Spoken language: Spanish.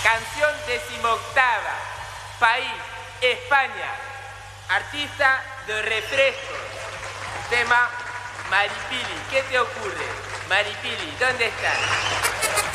Canción 18ª. País, España. Artista de refrescos. Tema Maripili. ¿Qué te ocurre? Maripili, ¿dónde estás?